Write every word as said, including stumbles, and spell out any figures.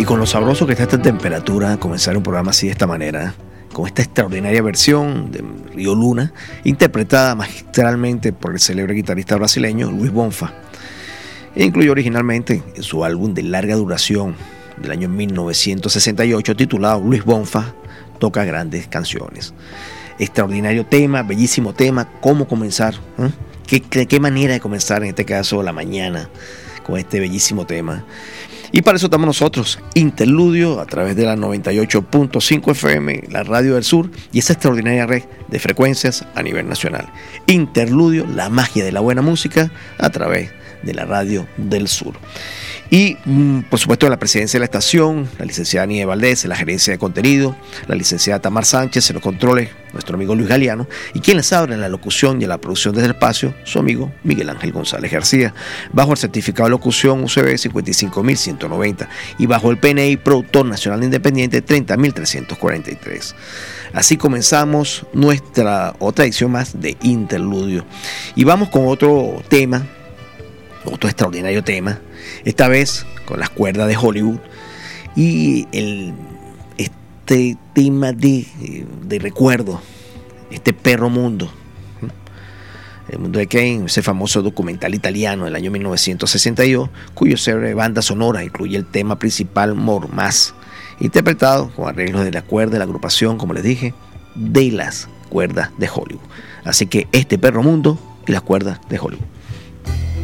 Y con lo sabroso que está esta temperatura, comenzar un programa así de esta manera, con esta extraordinaria versión de Río Luna, interpretada magistralmente por el célebre guitarrista brasileño Luis Bonfa, e incluyó originalmente en su álbum de larga duración del año mil novecientos sesenta y ocho titulado Luis Bonfa toca grandes canciones. Extraordinario tema, bellísimo tema. ¿Cómo comenzar? ¿Eh? ¿Qué, qué, ¿Qué manera de comenzar en este caso la mañana con este bellísimo tema? Y para eso estamos nosotros, Interludio, a través de la noventa y ocho punto cinco F M, la Radio del Sur, y esa extraordinaria red de frecuencias a nivel nacional. Interludio, la magia de la buena música, a través de la Radio del Sur. Y, por supuesto, en la presidencia de la estación, la licenciada Nieves Valdés, en la gerencia de contenido, la licenciada Tamar Sánchez, en los controles, nuestro amigo Luis Galeano, y quien les habla en la locución y en la producción desde el espacio, su amigo Miguel Ángel González García, bajo el certificado de locución U C B cincuenta y cinco mil ciento noventa y bajo el P N I Productor Nacional Independiente treinta mil trescientos cuarenta y tres. Así comenzamos nuestra otra edición más de Interludio. Y vamos con otro tema, otro extraordinario tema, esta vez con las cuerdas de Hollywood y el, este tema de, de recuerdo, este perro mundo, el mundo de Kane, ese famoso documental italiano del año mil novecientos sesenta y dos, cuyo célebre banda sonora incluye el tema principal More Más, interpretado con arreglos de la cuerda de la agrupación, como les dije, de las cuerdas de Hollywood. Así que este perro mundo y las cuerdas de Hollywood.